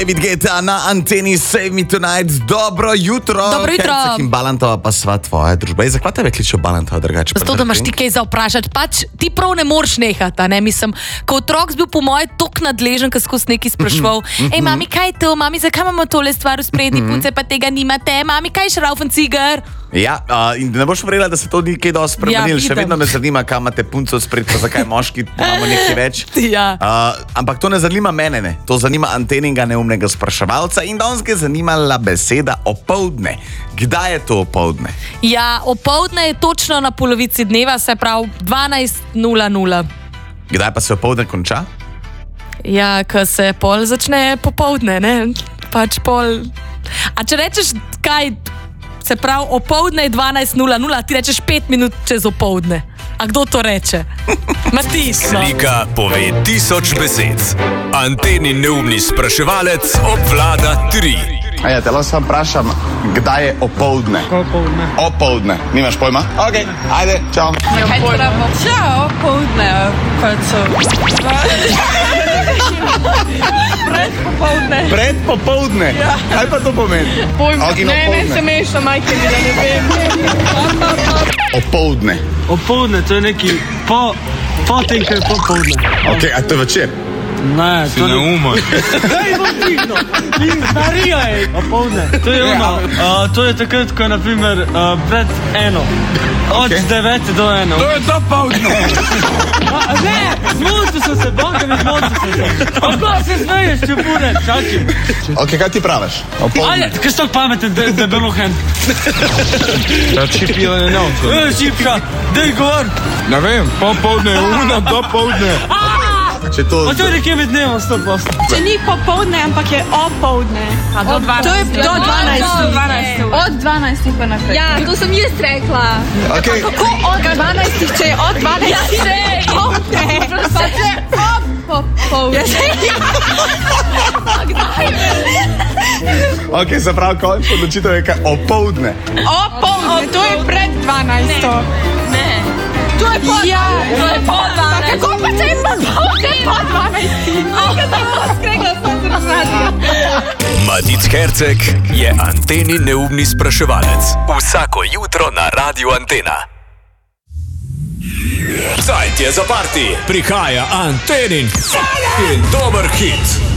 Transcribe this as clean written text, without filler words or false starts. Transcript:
David Guetta na Anteni Save Me Tonight. Dobro jutro. Dobro jutro. Herceg in Balantova pa sva tvoja družba. Zakaj tebe kličejo Balantova drugače? Zato, da imaš ti kaj za vprašati. Pač ti prav ne moreš nehati, ne? Mislim, ko otrok bil po moje tok nadležen, ko skozi nekaj sprašval. Ej, mami, kaj je to? Mami, zakaj imamo tole stvar v sprednji punce, pa tega nimate? Mami, kaj je šraufen cigar? Ja, in ne boš verjela, da se to ni kaj dosti spremenilo. Še vedno me zanima, kam imate punco spred, pa zakaj moški imamo nekaj več. Ja. Ampak to ne zanima mene, ne. To zanima Anteninga neumnega spraševalca in danes ga je zanimala beseda opoldne. Kdaj je to opoldne? Ja, opoldne je točno na polovici dneva, se pravi 12:00. Kdaj pa se opoldne konča? Ja, ko se pol začne popoldne, ne? Pač pol... A če rečeš, kaj... Se pravi, opoldne je 12:00, ti rečeš 5 minut čez opoldne. A kdo to reče? Matiš, no. Slika pove 1000 besed. Antenin neumni spraševalec obvlada 3. Ja, te lahko vprašam, kdaj je opoldne? Opoldne. Nimaš pojma? Ok, ajde, čau. Čau, opoldne, Predpopoldne? Ja. Kaj pa to pomeni? Ne se mešam, majke mi, da ne vem. Opoldne. Opoldne, to je neki po tem, kaj je popoldne. Ok, a to je večer? Ne, to je neumen. Daj, bom tiho. Marija je. Opoldne. To je ono. To je takrat, ko je na primer pred 1. Od 9 do 1. To je dopoldne. Ne, zmotil sem se, banka mi zmotil sem se. Kako se smeješ, če bude? Čakaj. Ok, kaj ti praviš? Ajde, kaj si tako pameten, debelo hen? Da čip je nenavko. Čipka, daj govor. Ne vem, popoldne je ura, dopoldne. Če to... Pa to je nekje med dnevom 100%. Če ni popoldne, ampak je opoldne. Do 12. To je do 12. Od 12 pa naprej. Ja, to sem jaz rekla. Ok. Kako od 12, če je od 12? Ja, Pa če opoldne. Ok, se pravi, končno odločitev je kaj opoldne. Opoldne, to je pred 12. Ne. To je po 12. Ja, to je po 12. Kako pa če je po 12? Kaj sem poskregla, sem se razradila. Matic Herceg je Antenin neumni spraševalec. Vsako jutro na Radiu Antena. Cajt je za party. Prihaja Antenin in dober hit.